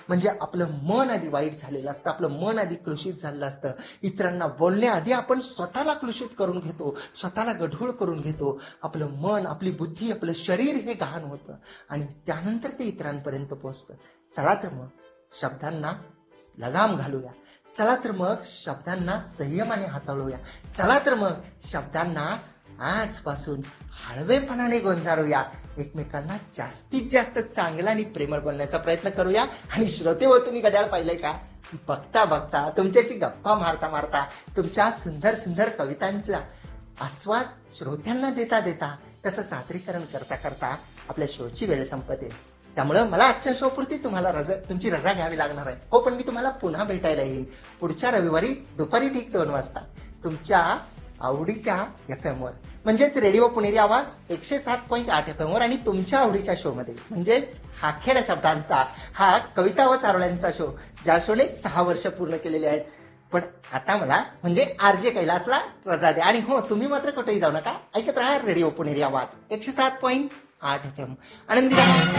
म्हणजे आपलं मन आधी वाईट झालेलं असतं, आपलं मन आधी कलुषित झालेलं असतं. इतरांना बोलण्याआधी आपण स्वतःला कलुषित करून घेतो, स्वतःला गढूळ करून घेतो. आपलं मन, आपली बुद्धी, आपलं शरीर हे गहाण होतं आणि त्यानंतर ते इतरांपर्यंत पोहोचतं. चला तर मग शब्दांना लगाम घालूया. चला तर मग शब्दांना संयमाने हाताळूया. चला तर मग शब्दांना आजपासून हळवेपणाने गोंजारूया. एकमेकांना जास्तीत जास्त चांगला आणि प्रेमळ बोलण्याचा प्रयत्न करूया. आणि श्रोते हो, तुम्ही घड्याळ पाहिलंय का? बघता बघता, तुमच्याशी गप्पा मारता मारता, तुमच्या सुंदर सुंदर कवितांचा आस्वाद श्रोत्यांना देता देता, त्याचं सादरीकरण करता करता आपल्या शोची वेळ संपते. त्यामुळं मला आजच्या शो पुरती तुमची रजा घ्यावी लागणार आहे. हो, पण मी तुम्हाला पुन्हा भेटायला येईन पुढच्या रविवारी दुपारी ठीक 2 वाजता तुमच्या आवडीच्या FM वर, म्हणजेच रेडिओ पुणेरी आवाज 107.8 FM वर, आणि तुमच्या आवडीच्या शो मध्ये, म्हणजेच हा खेळ शब्दांचा, हा कविता व चारोळ्यांचा शो, ज्या शोने 6 वर्ष पूर्ण केलेली आहेत. पण आता मला म्हणजे RJ कैलासला रजा द्या. आणि हो, तुम्ही मात्र कुठेही जाऊ नका, ऐकत राहा रेडिओ पुणेरी आवाज 107.8 FM. आनंदी राहा.